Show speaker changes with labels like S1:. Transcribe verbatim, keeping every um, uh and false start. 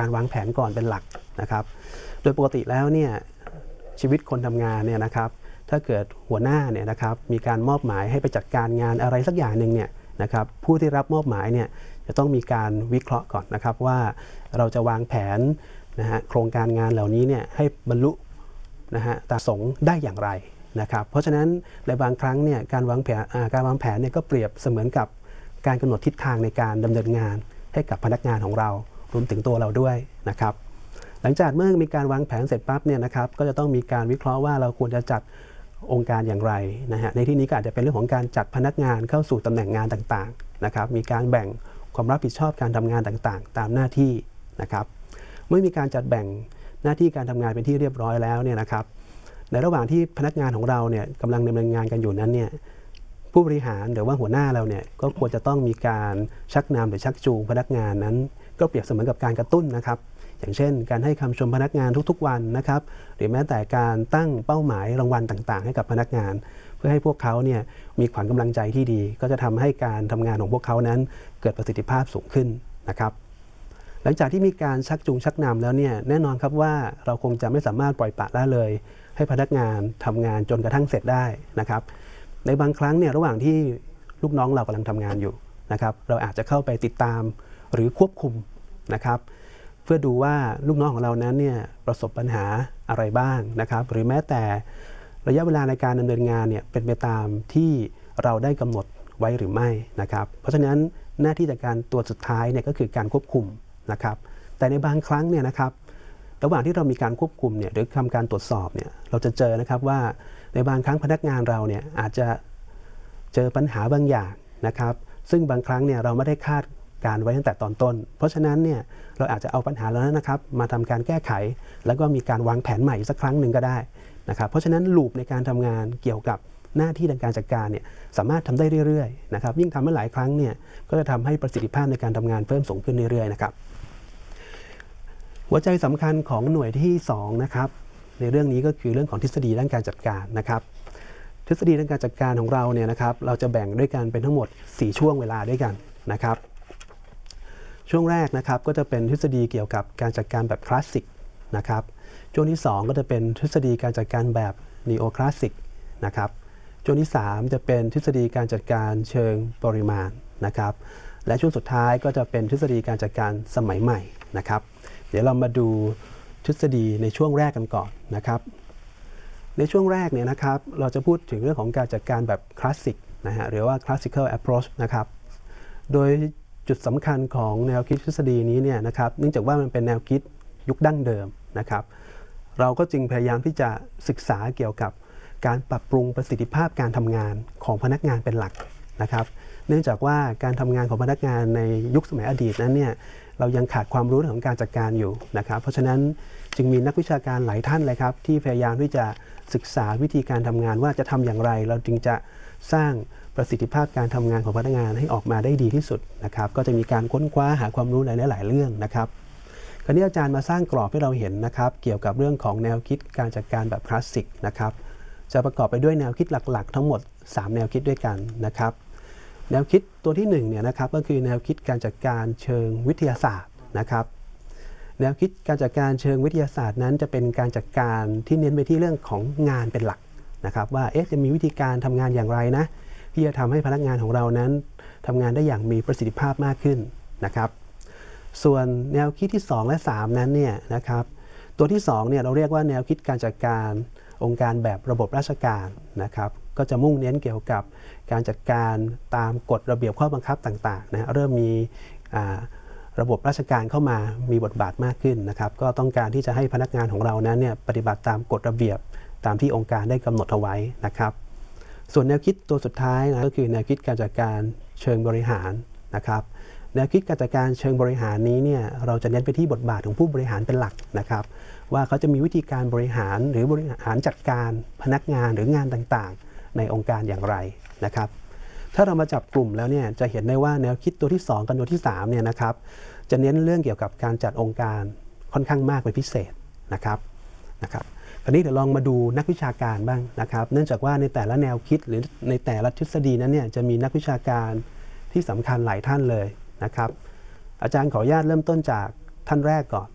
S1: การวางแผนก่อนเป็นหลักนะครับโดยปกติแล้วเนี่ยชีวิตคนทำงานเนี่ยนะครับถ้าเกิดหัวหน้าเนี่ยนะครับมีการมอบหมายให้ไปจัดการงานอะไรสักอย่างหนึ่งเนี่ยนะครับผู้ที่รับมอบหมายเนี่ยจะต้องมีการวิเคราะห์ก่อนนะครับว่าเราจะวางแผนนะฮะโครงการงานเหล่านี้เนี่ยให้บรรลุนะฮะตามประสงค์ได้อย่างไรนะครับเพราะฉะนั้นในบางครั้งเนี่ยการวางแผนการวางแผนเนี่ยก็เปรียบเสมือนกับการกำหนดทิศทางในการดำเนินงานให้กับพนักงานของเรารวมถึงตัวเราด้วยนะครับหลังจากเมื่อมีการวางแผนเสร็จปั๊บเนี่ยนะครับก็จะต้องมีการวิเคราะห์ว่าเราควรจะจัดองค์การอย่างไรนะฮะในที่นี้ก็อาจจะเป็นเรื่องของการจัดพนักงานเข้าสู่ตำแหน่งงานต่างๆนะครับมีการแบ่งความรับผิดชอบการทำงานต่างๆตามหน้าที่นะครับเมื่อมีการจัดแบ่งหน้าที่การทำงานเป็นที่เรียบร้อยแล้วเนี่ยนะครับในระหว่างที่พนักงานของเราเนี่ยกำลังดำเนินงานกันอยู่นั้นเนี่ยผู้บริหารหรือว่าหัวหน้าเราเนี่ยก็ควรจะต้องมีการชักนำหรือชักจูงพนักงานนั้นก็เปรียบเสมือนกับการกระตุ้นนะครับอย่างเช่นการให้คำชมพนักงานทุกๆวันนะครับหรือแม้แต่การตั้งเป้าหมายรางวัลต่างๆให้กับพนักงานเพื่อให้พวกเขาเนี่ยมีขวัญกำลังใจที่ดีก็จะทำให้การทำงานของพวกเขานั้นเกิดประสิทธิภาพสูงขึ้นนะครับหลังจากที่มีการชักจูงชักนำแล้วเนี่ยแน่นอนครับว่าเราคงจะไม่สามารถปล่อยปละละเลยให้พนักงานทำงานจนกระทั่งเสร็จได้นะครับในบางครั้งเนี่ยระหว่างที่ลูกน้องเรากำลังทำงานอยู่นะครับเราอาจจะเข้าไปติดตามหรือควบคุมนะครับเพื่อดูว่าลูกน้องของเรานั้นเนี่ยประสบปัญหาอะไรบ้างนะครับหรือแม้แต่ระยะเวลาในการดำเนินงานเนี่ยเป็นไปตามที่เราได้กำหนดไว้หรือไม่นะครับเพราะฉะนั้นหน้าที่จากการตัวสุดท้ายเนี่ยก็คือการควบคุมนะครับแต่ในบางครั้งเนี่ยนะครับระหว่างที่เรามีการควบคุมเนี่ยหรือทำการตรวจสอบเนี่ยเราจะเจอนะครับว่าในบางครั้งพนักงานเราเนี่ยอาจจะเจอปัญหาบางอย่างนะครับซึ่งบางครั้งเนี่ยเราไม่ได้คาดการไว้ตั้งแต่ตอนต้นเพราะฉะนั้นเนี่ยเราอาจจะเอาปัญหาแล้วนะครับมาทำการแก้ไขแล้วก็มีการวางแผนใหม่สักครั้งหนึ่งก็ได้นะครับเพราะฉะนั้นลูปในการทำงานเกี่ยวกับหน้าที่ในการจัดการเนี่ยสามารถทำได้เรื่อยๆนะครับยิ่งทำเมื่อหลายครั้งเนี่ยก็จะทำให้ประสิทธิภาพในการทำงานเพิ่มสูงขึ้นเรื่อยๆนะครับหัวใจสำคัญของหน่วยที่สองนะครับในเรื่องนี้ก็คือเรื่องของทฤษฎีด้านการจัดการนะครับทฤษฎีด้านการจัดการของเราเนี่ยนะครับเราจะแบ่งด้วยกันเป็นทั้งหมดสี่ช่วงเวลาด้วยกันนะครับช่วงแรกนะครับก็จะเป็นทฤษฎีเกี่ยวกับการจัดการแบบคลาสสิกนะครับช่วงที่สองก็จะเป็นทฤษฎีการจัดการแบบนีโอคลาสสิกนะครับช่วงที่สามจะเป็นทฤษฎีการจัดการเชิงปริมาณนะครับและช่วงสุดท้ายก็จะเป็นทฤษฎีการจัดการสมัยใหม่นะครับเดี๋ยวเรามาดูทฤษฎีในช่วงแรกกันก่อนนะครับในช่วงแรกเนี่ยนะครับเราจะพูดถึงเรื่องของการจัดการแบบคลาสสิกนะฮะหรือว่า classical approach นะครับโดยจุดสำคัญของแนวคิดทฤษฎีนี้เนี่ยนะครับเนื่องจากว่ามันเป็นแนวคิดยุคดั้งเดิมนะครับเราก็จึงพยายามที่จะศึกษาเกี่ยวกับการปรับปรุงประสิทธิภาพการทำงานของพนักงานเป็นหลักนะครับเนื่องจากว่าการทำงานของพนักงานในยุคสมัยอดีตนั้นเนี่ยเรายังขาดความรู้เรื่องของการจัดการอยู่นะครับเพราะฉะนั้นจึงมีนักวิชาการหลายท่านเลยครับที่พยายามที่จะศึกษาวิธีการทำงานว่าจะทำอย่างไรเราจึงจะสร้างประสิทธิภาพการทำงานของพนักงานให้ออกมาได้ดีที่สุดนะครับก็จะมีการค้นคว้าหาความรู้ในหลายๆเรื่องนะครับคราวนี้อาจารย์มาสร้างกรอบให้เราเห็นนะครับเกี่ยวกับเรื่องของแนวคิดการจัดการแบบคลาสสิกนะครับจะประกอบไปด้วยแนวคิดหลักๆทั้งหมดสามแนวคิดด้วยกันนะครับแนวคิดตัวที่หนึ่งเนี่ยนะครับก็คือแนวคิดการจัดการเชิงวิทยาศาสตร์นะครับแนวคิดการจัดการเชิงวิทยาศาสตร์นั้นจะเป็นการจัดการที่เน้นไปที่เรื่องของงานเป็นหลักนะครับว่าเอ๊ะจะมีวิธีการทำงานอย่างไรนะที่จะทำให้พนักงานของเรานั้นทำงานได้อย่างมีประสิทธิภาพมากขึ้นนะครับส่วนแนวคิดที่สองและสามนั้นเนี่ยนะครับตัวที่สองเนี่ยเราเรียกว่าแนวคิดการจัดการองค์การแบบระบบราชการนะครับก็จะมุ่งเน้นเกี่ยวกับการจัดการตามกฎระเบียบข้อบังคับต่างๆนะเริ่มมีระบบราชการเข้ามามีบทบาทมากขึ้นนะครับก็ต้องการที่จะให้พนักงานของเรานั้นเนี่ยปฏิบัติตามกฎระเบียบตามที่องค์การได้กำหนดเอาไว้นะครับส่วนแนวคิดตัวสุดท้ายนะก็คือแนวคิดการจัดการเชิงบริหารนะครับแนวคิดการจัดการเชิงบริหารนี้เนี่ยเราจะเน้นไปที่บทบาทของผู้บริหารเป็นหลักนะครับว่าเขาจะมีวิธีการบริหารหรือบริหารจัดการพนักงานหรืองานต่างๆในองค์การอย่างไรนะครับถ้าเรามาจับกลุ่มแล้วเนี่ยจะเห็นได้ว่าแนวคิดตัวที่สองกับตัวที่สามเนี่ยนะครับจะเน้นเรื่องเกี่ยวกับการจัดองค์การค่อนข้างมากเป็นพิเศษนะครับนะครับคราวนี้เดี๋ยวลองมาดูนักวิชาการบ้างนะครับเนื่องจากว่าในแต่ละแนวคิดหรือในแต่ละทฤษฎีนั้นเนี่ยจะมีนักวิชาการที่สำคัญหลายท่านเลยนะครับอาจารย์ขออนุญาตเริ่มต้นจากท่านแรกก่อน